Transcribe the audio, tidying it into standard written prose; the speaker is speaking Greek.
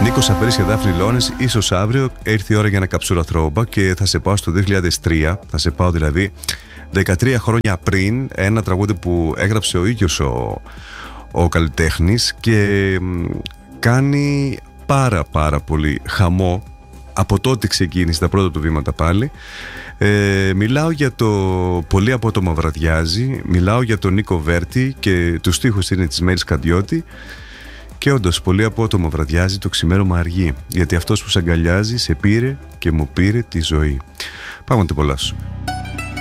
Νίκος Αβέρης και Δάφνη Λόνες, ίσως αύριο έρθει η ώρα για ένα καψούρα throwback και θα σε πάω στο 2003. Θα σε πάω δηλαδή 13 χρόνια πριν, ένα τραγούδι που έγραψε ο ίδιος ο καλλιτέχνης και κάνει πάρα πολύ χαμό. Από τότε ξεκίνησε τα πρώτα του βήματα πάλι. Μιλάω για το «Πολύ απότομα βραδιάζει», μιλάω για τον Νίκο Βέρτη και τους στίχους είναι της Μέρης Καντιώτη. Και όντως, πολύ απότομα βραδιάζει, το ξημέρωμα αργεί, γιατί αυτός που σ' αγκαλιάζει σε πήρε και μου πήρε τη ζωή. Πάμε να την απολαύσουμε.